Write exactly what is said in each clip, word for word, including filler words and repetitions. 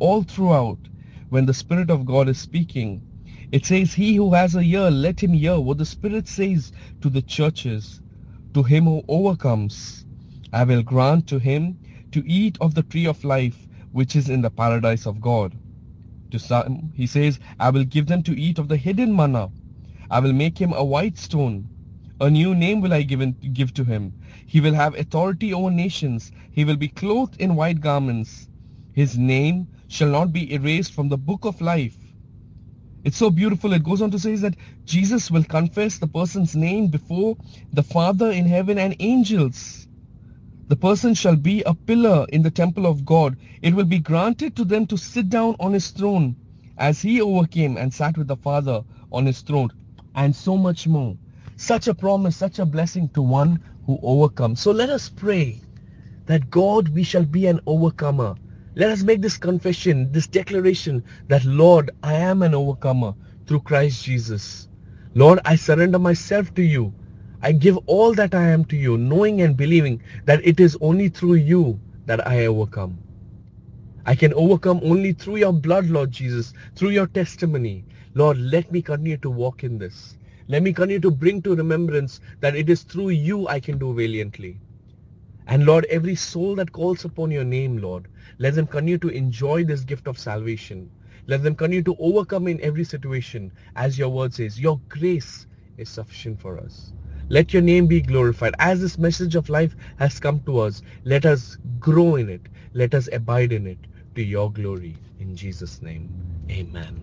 all throughout when the Spirit of God is speaking. It says, he who has a ear, let him hear what the Spirit says to the churches. To him who overcomes, I will grant to him to eat of the tree of life, which is in the paradise of God. To some, he says, I will give them to eat of the hidden manna. I will make him a white stone. A new name will I give, in, give to him. He will have authority over nations. He will be clothed in white garments. His name shall not be erased from the book of life. It's so beautiful. It goes on to say that Jesus will confess the person's name before the Father in heaven and angels. The person shall be a pillar in the temple of God. It will be granted to them to sit down on his throne as he overcame and sat with the Father on his throne, and so much more. Such a promise, such a blessing to one who overcomes. So let us pray that God, we shall be an overcomer. Let us make this confession, this declaration that, Lord, I am an overcomer through Christ Jesus. Lord, I surrender myself to you. I give all that I am to you, knowing and believing that it is only through you that I overcome. I can overcome only through your blood, Lord Jesus, through your testimony. Lord, let me continue to walk in this. Let me continue to bring to remembrance that it is through you I can do valiantly. And Lord, every soul that calls upon your name, Lord, let them continue to enjoy this gift of salvation. Let them continue to overcome in every situation. As your word says, your grace is sufficient for us. Let your name be glorified. As this message of life has come to us, let us grow in it. Let us abide in it to your glory. In Jesus' name, amen.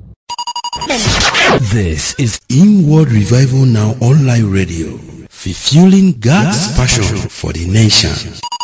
This is Inward Revival Now Online Radio, fulfilling God's passion for the nation.